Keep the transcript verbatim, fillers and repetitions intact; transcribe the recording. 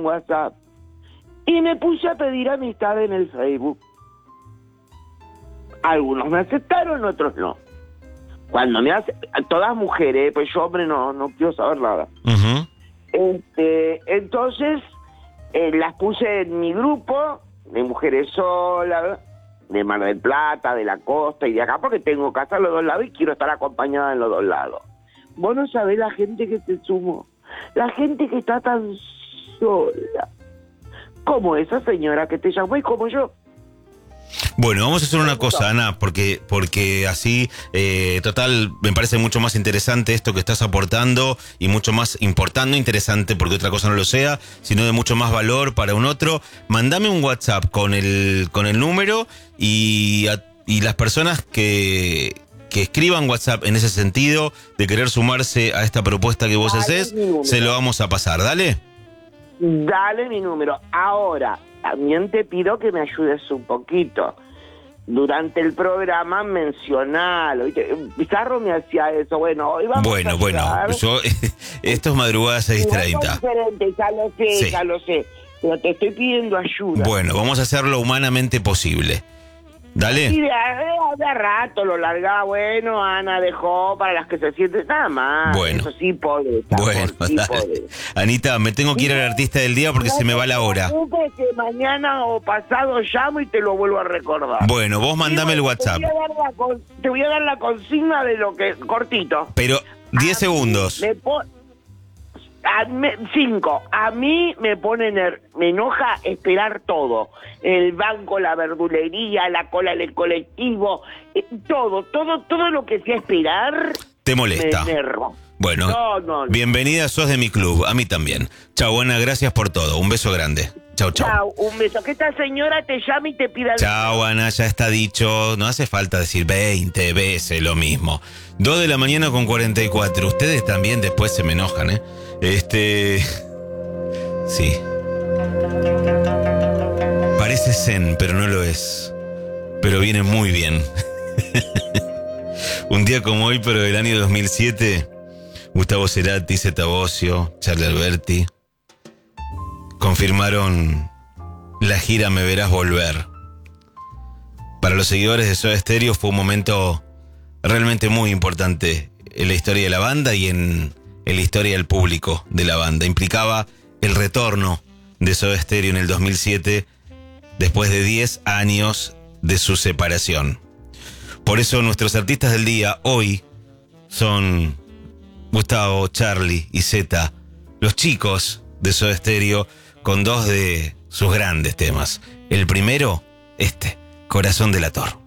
un WhatsApp. Y me puse a pedir amistad en el Facebook. Algunos me aceptaron, otros no. Cuando me hace, todas mujeres, pues yo hombre no, no quiero saber nada. Uh-huh. Este, entonces eh, las puse en mi grupo de mujeres solas, de Mar del Plata, de la costa y de acá, porque tengo casa a los dos lados y quiero estar acompañada en los dos lados. Vos no sabés la gente que se sumó, la gente que está tan sola, como esa señora que te llamó y como yo. Bueno, vamos a hacer una cosa, Ana, porque porque así, eh, total, me parece mucho más interesante esto que estás aportando y mucho más importante, no interesante porque otra cosa no lo sea, sino de mucho más valor para un otro. Mándame un WhatsApp con el con el número y, a, y las personas que, que escriban WhatsApp en ese sentido de querer sumarse a esta propuesta que vos Dale hacés, mi número. se lo vamos a pasar, dale. Dale mi número. Ahora, también te pido que me ayudes un poquito. Durante el programa mencionalo. Pizarro me hacía eso. Bueno, hoy vamos Bueno, a bueno, yo, esto es madrugada seis treinta. Ya lo sé, Sí. ya lo sé. Pero te estoy pidiendo ayuda. Bueno, vamos a hacer lo humanamente posible. Dale. Y de, de, de rato lo largaba. Bueno, Ana dejó para las que se sienten nada más. Bueno. Eso sí podés, amor, Bueno, sí dale. podés. Anita, me tengo que ir al artista del día porque No se me te va la hora. preocupes, que mañana o pasado llamo y te lo vuelvo a recordar. Bueno, vos mandame el Sí, WhatsApp. Te voy, a dar la, con- te voy a dar la consigna de lo que... Cortito. Pero diez A segundos. mí me po- a me- cinco. A mí me pone ner- me enoja esperar todo. El banco, la verdulería, la cola en el colectivo, eh, todo, todo, todo lo que sea esperar. Te molesta. Me enervo. Bueno, No, no, no. bienvenida, sos de mi club, a mí también. Chau, Ana, gracias por todo. Un beso grande. Chau, chau. Chao, un beso. Que esta señora te llame y te pida... Chau, Ana, ya está dicho. No hace falta decir veinte veces lo mismo. Dos de la mañana con cuarenta y cuatro. Ustedes también después se me enojan, ¿eh? Este... Sí. Parece zen, pero no lo es. Pero viene muy bien. Un día como hoy, pero del año dos mil siete, Gustavo Cerati, Zeta Bosio, Charlie Alberti confirmaron la gira Me Verás Volver. Para los seguidores de Soda Stereo fue un momento realmente muy importante en la historia de la banda y en, en la historia del público de la banda. Implicaba el retorno de Soda Stereo en el dos mil siete, después de diez años de su separación. Por eso nuestros artistas del día hoy son Gustavo, Charlie y Zeta, los chicos de Soda Stereo, con dos de sus grandes temas. El primero, este, Corazón Delator.